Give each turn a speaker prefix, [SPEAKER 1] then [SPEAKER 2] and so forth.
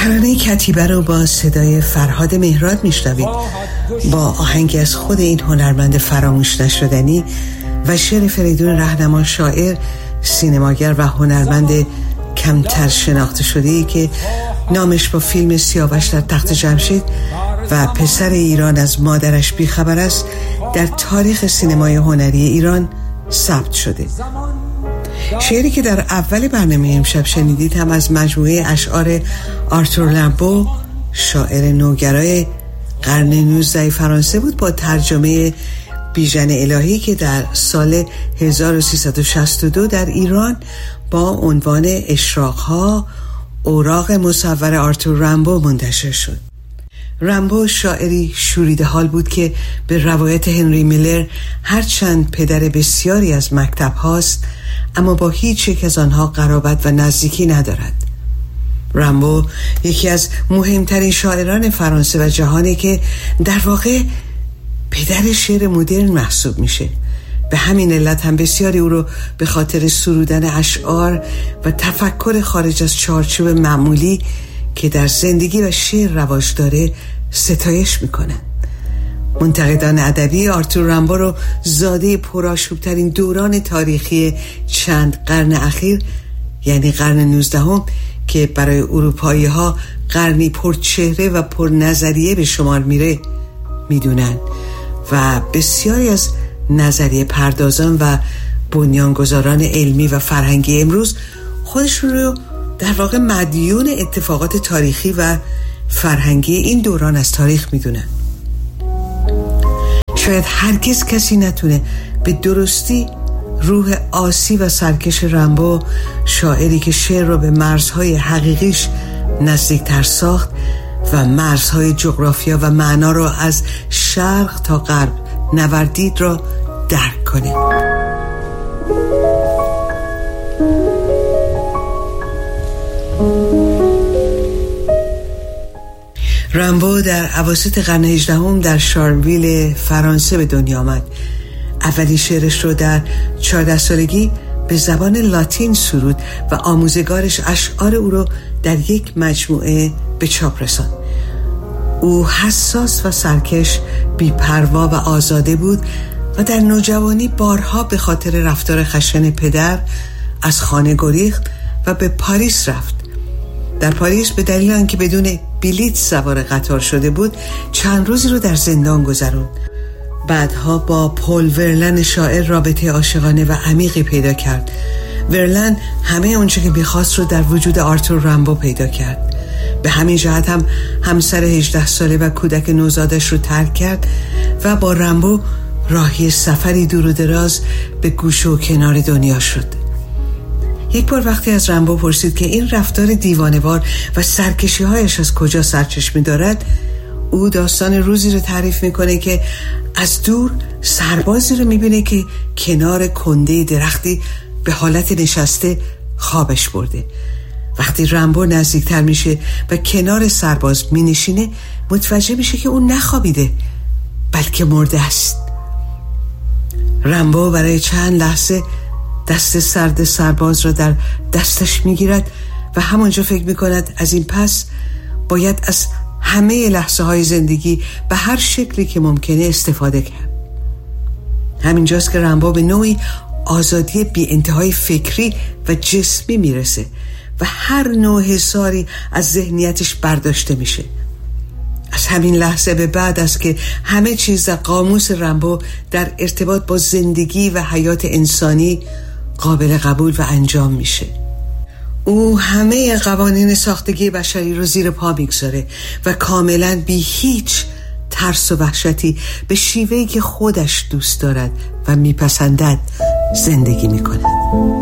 [SPEAKER 1] ترانه کتیبه رو با صدای فرهاد مهراد میشنوید با آهنگی از خود این هنرمند فراموش نشدنی و شعر فریدون رهنما، شاعر، سینماگر و هنرمند کمتر شناخته شده‌ای که نامش با فیلم سیاوش در تخت جمشید و پسر ایران از مادرش بیخبر است در تاریخ سینمای هنری ایران ثبت شده. شعری که در اول برنامه امشب شنیدید هم از مجموعه اشعار آرتور رامبو، شاعر نوگرای قرن 19 فرانسه بود، با ترجمه بیژن الهی که در سال 1362 در ایران با عنوان اشراق‌ها اوراق مصور آرتور رامبو منتشر شد. رامبو شاعری شوریده حال بود که به روایت هنری میلر هرچند پدر بسیاری از مکتب هاست اما با هیچ یک از آنها قرابت و نزدیکی ندارد. رامبو یکی از مهمترین شاعران فرانسه و جهانی که در واقع پدر شعر مدرن محسوب میشه. به همین علت هم بسیاری او رو به خاطر سرودن اشعار و تفکر خارج از چارچوب معمولی که در زندگی و شعر رواج داره ستایش میکنن. منتقدان ادبی آرتور رامبو رو زاده پرآشوب‌ترین دوران تاریخی چند قرن اخیر، یعنی قرن 19 که برای اروپایی ها قرنی پرچهره و پرنظریه به شمار میره میدونن و بسیاری از نظریه پردازان و بنیانگذاران علمی و فرهنگی امروز خودشون رو در واقع مدیون اتفاقات تاریخی و فرهنگی این دوران از تاریخ میدونن. شاید هرگز کسی نتونه به درستی روح آسی و سرکش رامبو، شاعری که شعر رو به مرزهای حقیقیش نزدیکتر ساخت و مرزهای جغرافیا و معنا رو از شرق تا غرب نوردید، را درک کنه. رامبو در اواسط قرن 18 در شارلویل فرانسه به دنیا آمد. اولین شعرش رو در 14 سالگی به زبان لاتین سرود و آموزگارش اشعار او رو در یک مجموعه به چاپ رساند. او حساس و سرکش، بی‌پروا و آزاده بود و در نوجوانی بارها به خاطر رفتار خشن پدر از خانه گریخت و به پاریس رفت. در پاریس به دلیل آنکه بدون بلیط سوار قطار شده بود چند روزی رو در زندان گذروند. بعدها با پل ورلن شاعر رابطه عاشقانه و عمیقی پیدا کرد. ورلن همه اونچه که می‌خواست رو در وجود آرتور رامبو پیدا کرد. به همین جهت هم همسر 18 ساله و کودک نوزادش رو ترک کرد و با رامبو راهی سفری دور و دراز به گوشه و کنار دنیا شد. یک بار وقتی از رامبو پرسید که این رفتار دیوانه‌وار و سرکشی‌هایش از کجا سرچشمه دارد، او داستان روزی رو تعریف میکنه که از دور سربازی رو میبینه که کنار کنده درختی به حالت نشسته خوابش برده. وقتی رامبو نزدیکتر میشه و کنار سرباز مینشینه متوجه میشه که اون نخوابیده بلکه مرده است. رامبو برای چند لحظه دست سرد سرباز را در دستش میگیرد و همونجا فکر میکند از این پس باید از همه لحظه های زندگی به هر شکلی که ممکنه استفاده کرد. همینجاست که رامبو به نوعی آزادی بی انتهای فکری و جسمی میرسه و هر نوع حصاری از ذهنیتش برداشته میشه. از همین لحظه به بعد است که همه چیز در قاموس رامبو در ارتباط با زندگی و حیات انسانی قابل قبول و انجام میشه. او همه قوانین ساختگی بشری رو زیر پا میگذاره و کاملا بی هیچ ترس و وحشتی به شیوهی که خودش دوست دارد و میپسندد زندگی میکنه.